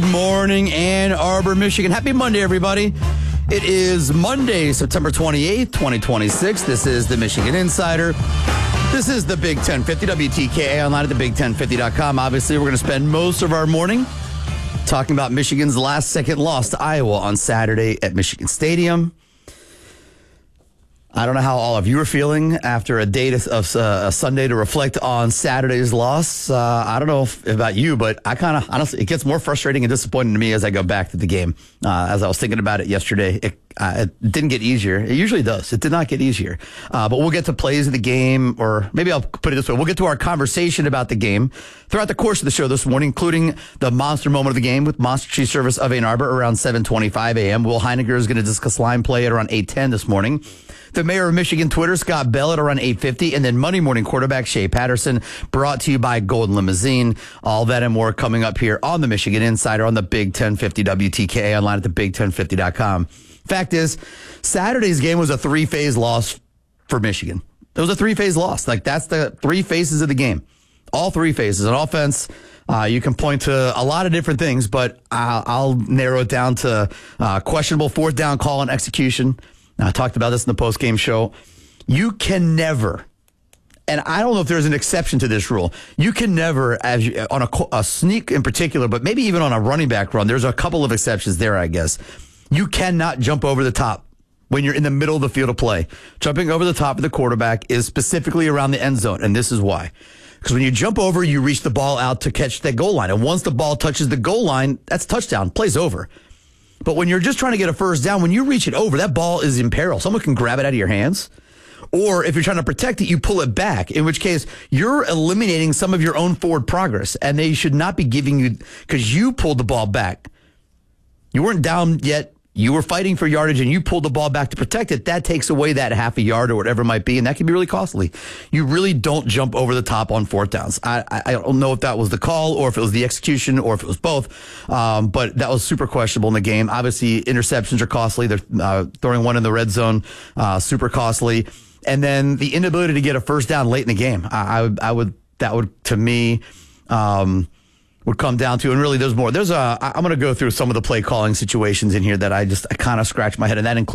Good morning, Ann Arbor, Michigan. Happy Monday, everybody. It is Monday, September 28th, 2026. This is the Michigan Insider. This is the Big 1050, WTKA online at thebig1050.com. Obviously, we're going to spend most of our morning talking about Michigan's last-second loss to Iowa on Saturday at Michigan Stadium. I don't know how all of you are feeling after a day of a Sunday to reflect on Saturday's loss. I don't know about you, but I kind of, honestly, it gets more frustrating and disappointing to me as I go back to the game. As I was thinking about it yesterday, it didn't get easier. It usually does. It did not get easier. But we'll get to plays of the game, or maybe I'll put it this way. We'll get to our conversation about the game throughout the course of the show this morning, including the monster moment of the game with Monster Cheese Service of Ann Arbor around 7:25 a.m. Will Heiniger is going to discuss line play at around 8:10 this morning. The mayor of Michigan Twitter, Scott Bell, at around 8:50, and then Monday morning quarterback Shea Patterson, brought to you by Golden Limousine. All that and more coming up here on the Michigan Insider on the Big 1050 WTKA online at thebig1050.com. Fact is, Saturday's game was a three-phase loss for Michigan. It was a three-phase loss. Like, that's the three phases of the game. All three phases. On offense, you can point to a lot of different things, but I'll narrow it down to questionable fourth down call and execution. Now, I talked about this in the post-game show. You can never, and I don't know if there's an exception to this rule, you can never, on a sneak in particular, but maybe even on a running back run, there's a couple of exceptions there, I guess. You cannot jump over the top when you're in the middle of the field of play. Jumping over the top of the quarterback is specifically around the end zone, and this is why. Because when you jump over, you reach the ball out to catch that goal line, and once the ball touches the goal line, that's touchdown, play's over. But when you're just trying to get a first down, when you reach it over, that ball is in peril. Someone can grab it out of your hands. Or if you're trying to protect it, you pull it back, in which case you're eliminating some of your own forward progress. And they should not be giving you, because you pulled the ball back. You weren't down yet. You were fighting for yardage, and you pulled the ball back to protect it. That takes away that half a yard or whatever it might be, and that can be really costly. You really don't jump over the top on fourth downs. I don't know if that was the call or if it was the execution or if it was both, but that was super questionable in the game. Obviously, interceptions are costly. They're throwing one in the red zone, super costly. And then the inability to get a first down late in the game. That would, to me, would come down to, and really there's more. I'm going to go through some of the play calling situations in here that I kind of scratch my head, and that includes